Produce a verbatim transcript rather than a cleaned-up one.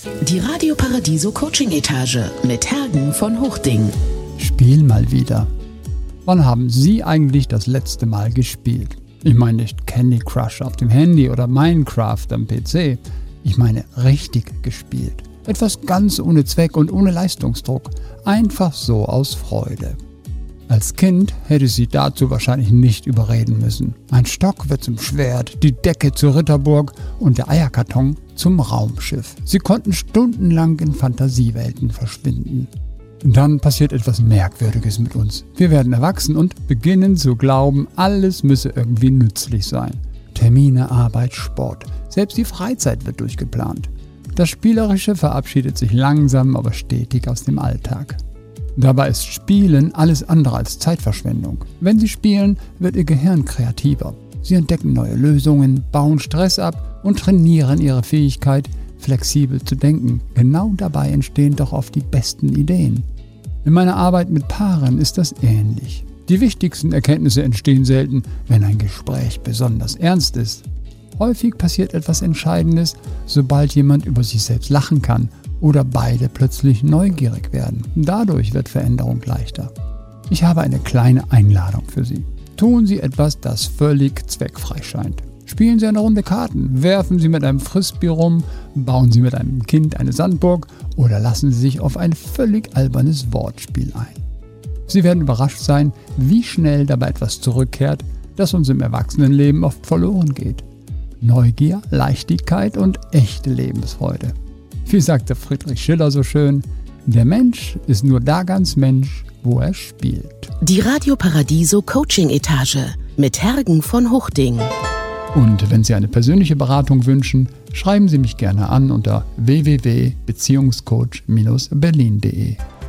Die Radio Paradiso Coaching Etage mit Hergen von Hochding. Spiel mal wieder. Wann haben Sie eigentlich das letzte Mal gespielt? Ich meine nicht Candy Crush auf dem Handy oder Minecraft am P C. Ich meine richtig gespielt. Etwas ganz ohne Zweck und ohne Leistungsdruck. Einfach so aus Freude. Als Kind hätte sie dazu wahrscheinlich nicht überreden müssen. Ein Stock wird zum Schwert, die Decke zur Ritterburg und der Eierkarton zum Raumschiff. Sie konnten stundenlang in Fantasiewelten verschwinden. Dann passiert etwas Merkwürdiges mit uns. Wir werden erwachsen und beginnen zu glauben, alles müsse irgendwie nützlich sein. Termine, Arbeit, Sport. Selbst die Freizeit wird durchgeplant. Das Spielerische verabschiedet sich langsam, aber stetig aus dem Alltag. Dabei ist Spielen alles andere als Zeitverschwendung. Wenn Sie spielen, wird Ihr Gehirn kreativer. Sie entdecken neue Lösungen, bauen Stress ab und trainieren Ihre Fähigkeit, flexibel zu denken. Genau dabei entstehen doch oft die besten Ideen. In meiner Arbeit mit Paaren ist das ähnlich. Die wichtigsten Erkenntnisse entstehen selten, wenn ein Gespräch besonders ernst ist. Häufig passiert etwas Entscheidendes, sobald jemand über sich selbst lachen kann oder beide plötzlich neugierig werden. Dadurch wird Veränderung leichter. Ich habe eine kleine Einladung für Sie. Tun Sie etwas, das völlig zweckfrei scheint. Spielen Sie eine Runde Karten, werfen Sie mit einem Frisbee rum, bauen Sie mit einem Kind eine Sandburg oder lassen Sie sich auf ein völlig albernes Wortspiel ein. Sie werden überrascht sein, wie schnell dabei etwas zurückkehrt, das uns im Erwachsenenleben oft verloren geht. Neugier, Leichtigkeit und echte Lebensfreude. Wie sagte Friedrich Schiller so schön, der Mensch ist nur da ganz Mensch, wo er spielt. Die Radio Paradiso Coaching Etage mit Hergen von Hochding. Und wenn Sie eine persönliche Beratung wünschen, schreiben Sie mich gerne an unter w w w punkt beziehungscoach Bindestrich berlin punkt de.